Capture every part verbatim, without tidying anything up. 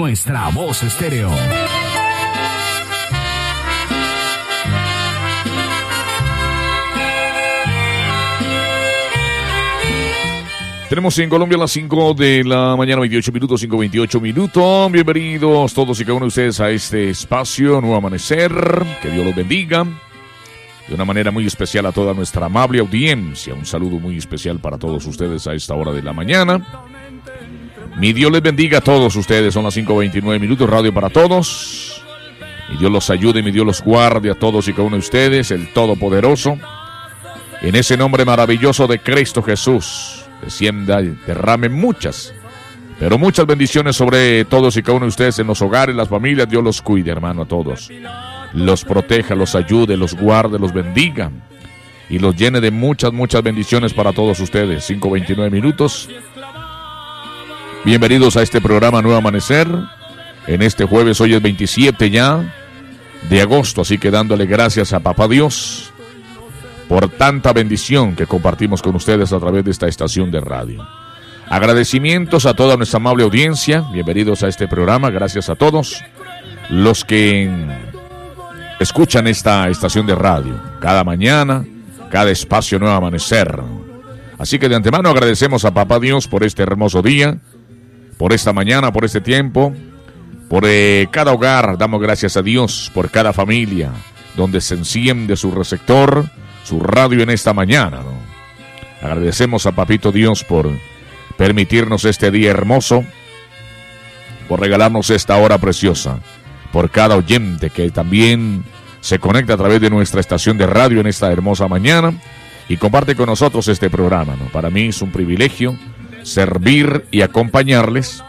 Nuestra Voz Estéreo. Tenemos en Colombia las cinco de la mañana, veintiocho minutos, cinco veintiocho minutos. Bienvenidos todos y cada uno de ustedes a este espacio, Nuevo Amanecer. Que Dios los bendiga. De una manera muy especial a toda nuestra amable audiencia. Un saludo muy especial para todos ustedes a esta hora de la mañana. Mi Dios les bendiga a todos ustedes. Son las cinco veintinueve minutos, radio para todos. Mi Dios los ayude, mi Dios los guarde a todos y cada uno de ustedes, el Todopoderoso. En ese nombre maravilloso de Cristo Jesús. Descienda y derrame muchas, pero muchas bendiciones sobre todos y cada uno de ustedes en los hogares, las familias. Dios los cuide, hermano, a todos. Los proteja, los ayude, los guarde, los bendiga y los llene de muchas, muchas bendiciones para todos ustedes. cinco veintinueve minutos. Bienvenidos a este programa Nuevo Amanecer. En este jueves, hoy es veintisiete ya de agosto, así que dándole gracias a Papá Dios por tanta bendición que compartimos con ustedes a través de esta estación de radio. Agradecimientos a toda nuestra amable audiencia. Bienvenidos a este programa. Gracias a todos los que escuchan esta estación de radio cada mañana, cada espacio Nuevo Amanecer. Así que de antemano agradecemos a Papá Dios por este hermoso día, por esta mañana, por este tiempo, por eh, cada hogar. Damos gracias a Dios por cada familia donde se enciende su receptor, su radio en esta mañana, ¿no? Agradecemos a Papito Dios por permitirnos este día hermoso, por regalarnos esta hora preciosa, por cada oyente que también se conecta a través de nuestra estación de radio en esta hermosa mañana y comparte con nosotros este programa, ¿no? Para mí es un privilegio servir y acompañarles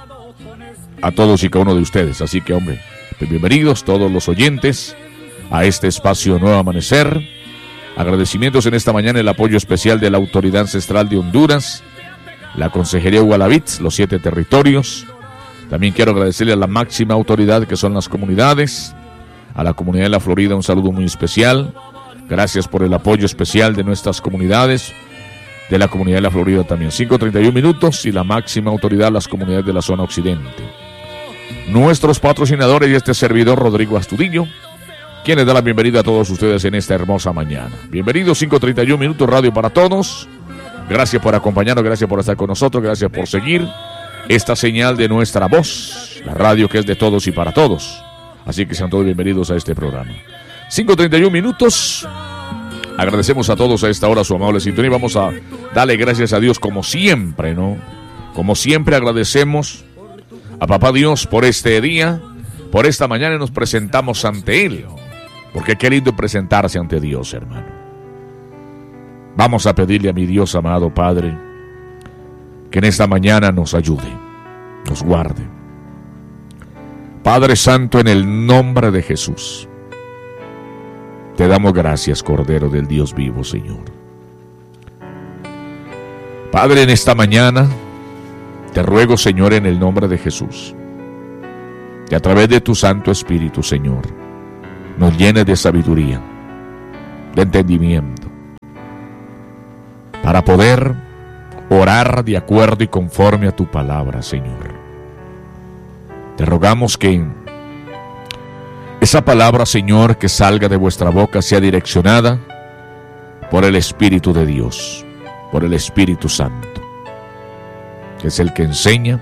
a todos y cada uno de ustedes. Así que, hombre, bienvenidos todos los oyentes a este espacio Nuevo Amanecer. Agradecimientos en esta mañana, el apoyo especial de la Autoridad Ancestral de Honduras, la Consejería Gualavitz, los siete territorios. También quiero agradecerle a la máxima autoridad que son las comunidades, a la comunidad de la Florida un saludo muy especial. Gracias por el apoyo especial de nuestras comunidades, de la comunidad de la Florida también. cinco treinta y uno minutos y la máxima autoridad, las comunidades de la zona occidente. Nuestros patrocinadores y este servidor Rodrigo Astudillo, quienes dan la bienvenida a todos ustedes en esta hermosa mañana. Bienvenidos, cinco treinta y uno minutos, radio para todos. Gracias por acompañarnos, gracias por estar con nosotros, gracias por seguir esta señal de nuestra voz, la radio que es de todos y para todos. Así que sean todos bienvenidos a este programa. cinco treinta y uno minutos. Agradecemos a todos a esta hora su amable sintonía y vamos a darle gracias a Dios como siempre, ¿no? Como siempre agradecemos a Papá Dios por este día, por esta mañana y nos presentamos ante Él. Porque qué lindo presentarse ante Dios, hermano. Vamos a pedirle a mi Dios amado Padre que en esta mañana nos ayude, nos guarde. Padre Santo, en el nombre de Jesús, te damos gracias, Cordero del Dios vivo, Señor. Padre, en esta mañana te ruego, Señor, en el nombre de Jesús, que a través de tu Santo Espíritu, Señor, nos llenes de sabiduría, de entendimiento, para poder orar de acuerdo y conforme a tu palabra, Señor. Te rogamos que esa palabra, Señor, que salga de vuestra boca sea direccionada por el Espíritu de Dios, por el Espíritu Santo, que es el que enseña,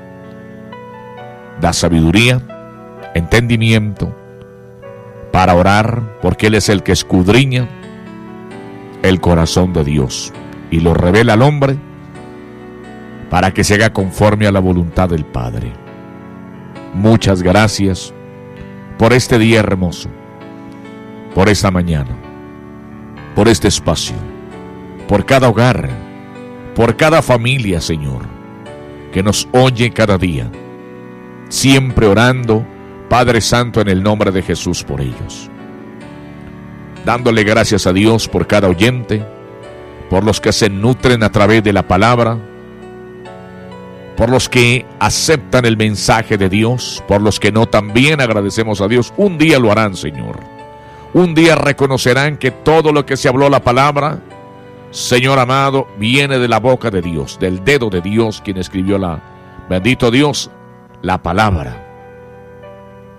da sabiduría, entendimiento, para orar, porque Él es el que escudriña el corazón de Dios y lo revela al hombre para que se haga conforme a la voluntad del Padre. Muchas gracias por este día hermoso, por esta mañana, por este espacio, por cada hogar, por cada familia, Señor, que nos oye cada día, siempre orando, Padre Santo, en el nombre de Jesús por ellos. Dándole gracias a Dios por cada oyente, por los que se nutren a través de la palabra, por los que aceptan el mensaje de Dios, por los que no, también agradecemos a Dios. Un día lo harán, Señor. Un día reconocerán que todo lo que se habló la palabra, Señor amado, viene de la boca de Dios, del dedo de Dios, quien escribió la, bendito Dios, la palabra.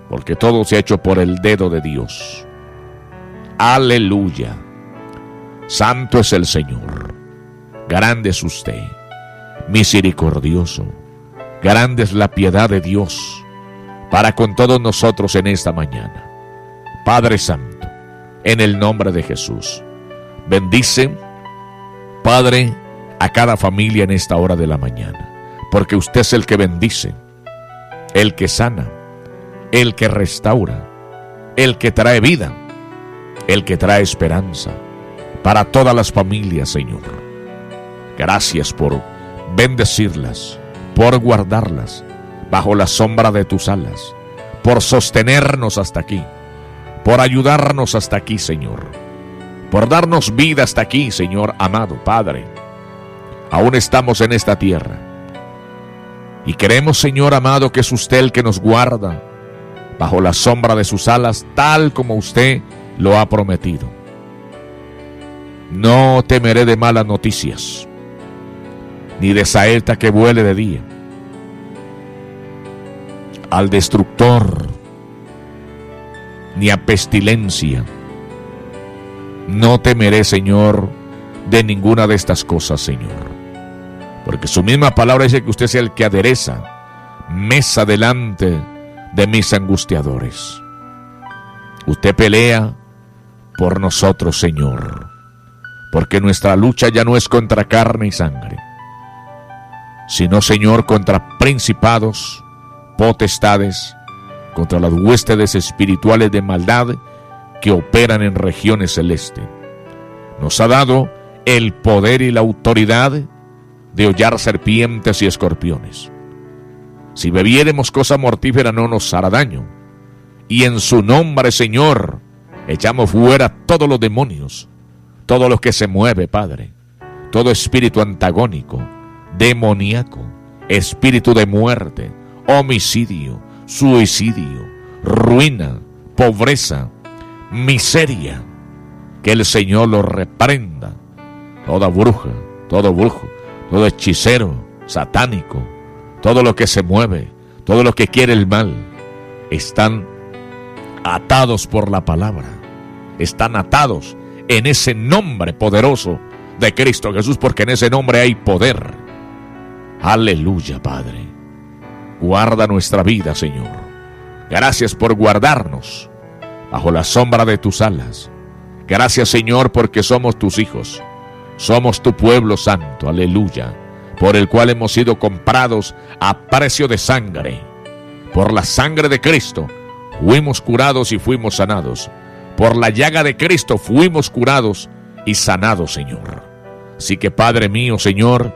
porque todo se ha hecho por el dedo de Dios. Aleluya. Santo es el Señor, grande es usted, misericordioso, grande es la piedad de Dios para con todos nosotros en esta mañana. Padre Santo, en el nombre de Jesús, bendice, Padre, a cada familia en esta hora de la mañana, porque usted es el que bendice, el que sana, el que restaura, el que trae vida, el que trae esperanza para todas las familias, Señor. Gracias por bendecirlas, por guardarlas bajo la sombra de tus alas, por sostenernos hasta aquí, por ayudarnos hasta aquí, Señor, por darnos vida hasta aquí, Señor amado Padre. Aún estamos en esta tierra y queremos, Señor amado, que es usted el que nos guarda bajo la sombra de sus alas, tal como usted lo ha prometido. No temeré de malas noticias, ni de saeta que vuele de día, al destructor, ni a pestilencia. No temeré, Señor, de ninguna de estas cosas, Señor, porque su misma palabra dice que usted es el que adereza mesa delante de mis angustiadores. Usted pelea por nosotros, Señor, porque nuestra lucha ya no es contra carne y sangre, sino, Señor, contra principados, potestades, contra las huestes espirituales de maldad que operan en regiones celestes. Nos ha dado el poder y la autoridad de hollar serpientes y escorpiones. Si bebiéremos cosa mortífera no nos hará daño, y en su nombre, Señor, echamos fuera todos los demonios, todo lo que se mueve, Padre, todo espíritu antagónico, demoníaco, espíritu de muerte, homicidio, suicidio, ruina, pobreza, miseria. Que el Señor lo reprenda. Toda bruja, todo brujo, todo hechicero, satánico, todo lo que se mueve, todo lo que quiere el mal, están atados por la palabra, están atados en ese nombre poderoso de Cristo Jesús, porque en ese nombre hay poder. Aleluya, Padre. Guarda nuestra vida, Señor. Gracias por guardarnos bajo la sombra de tus alas. Gracias, Señor, porque somos tus hijos. Somos tu pueblo santo, aleluya, por el cual hemos sido comprados a precio de sangre. Por la sangre de Cristo fuimos curados y fuimos sanados. Por la llaga de Cristo fuimos curados y sanados, Señor. Así que, Padre mío, Señor,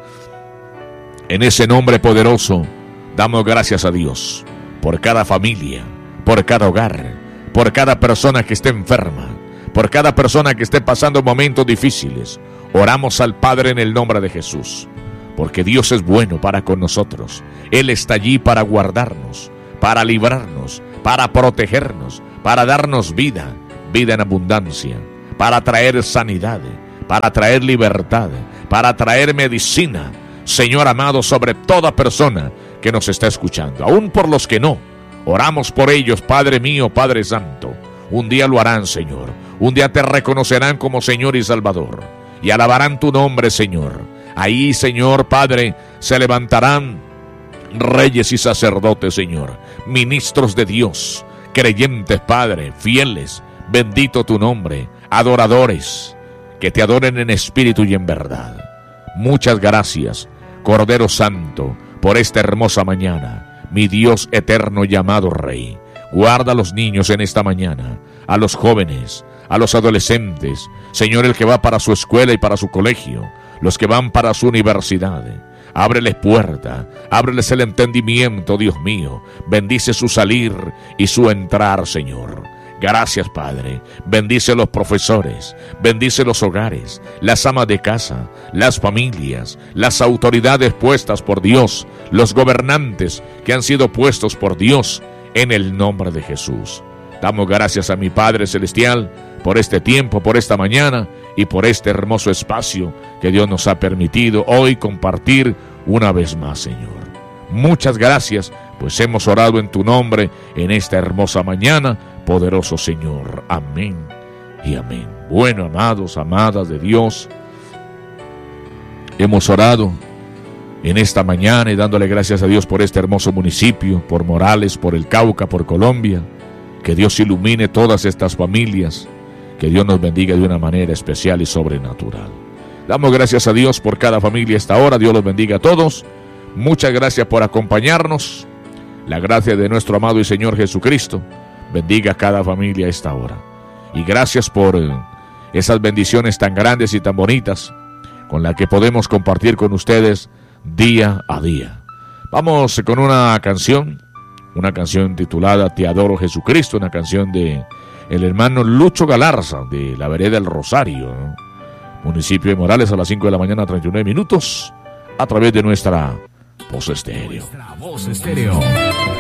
en ese nombre poderoso, damos gracias a Dios por cada familia, por cada hogar, por cada persona que esté enferma, por cada persona que esté pasando momentos difíciles. Oramos al Padre en el nombre de Jesús, porque Dios es bueno para con nosotros. Él está allí para guardarnos, para librarnos, para protegernos, para darnos vida, vida en abundancia, para traer sanidad, para traer libertad, para traer medicina, Señor amado, sobre toda persona que nos está escuchando, aún por los que no. Oramos por ellos, Padre mío, Padre Santo. Un día lo harán, Señor. Un día te reconocerán como Señor y Salvador, y alabarán tu nombre, Señor. Ahí, Señor Padre, se levantarán reyes y sacerdotes, Señor, ministros de Dios, creyentes, Padre, fieles, bendito tu nombre, adoradores, que te adoren en espíritu y en verdad. Muchas gracias, Cordero Santo, por esta hermosa mañana, mi Dios eterno llamado Rey. Guarda a los niños en esta mañana, a los jóvenes, a los adolescentes, Señor, el que va para su escuela y para su colegio, los que van para su universidad. Ábreles puerta, ábreles el entendimiento, Dios mío. Bendice su salir y su entrar, Señor. Gracias, Padre. Bendice los profesores, bendice los hogares, las amas de casa, las familias, las autoridades puestas por Dios, los gobernantes que han sido puestos por Dios, en el nombre de Jesús. Damos gracias a mi Padre Celestial por este tiempo, por esta mañana y por este hermoso espacio que Dios nos ha permitido hoy compartir una vez más, Señor. Muchas gracias, pues hemos orado en tu nombre en esta hermosa mañana, poderoso Señor. Amén y amén. Bueno, amados, amadas de Dios, hemos orado en esta mañana y dándole gracias a Dios por este hermoso municipio, por Morales, por el Cauca, por Colombia. Que Dios ilumine todas estas familias, que Dios nos bendiga de una manera especial y sobrenatural. Damos gracias a Dios por cada familia a esta hora. Dios los bendiga a todos. Muchas gracias por acompañarnos. La gracia de nuestro amado y Señor Jesucristo bendiga a cada familia a esta hora. Y gracias por esas bendiciones tan grandes y tan bonitas con las que podemos compartir con ustedes día a día. Vamos con una canción, una canción titulada Te adoro Jesucristo, una canción de el hermano Lucho Galarza de la vereda del Rosario, ¿no? Municipio de Morales, a las cinco de la mañana, treinta y nueve minutos, a través de nuestra Voz Estéreo. Nuestra Voz Estéreo.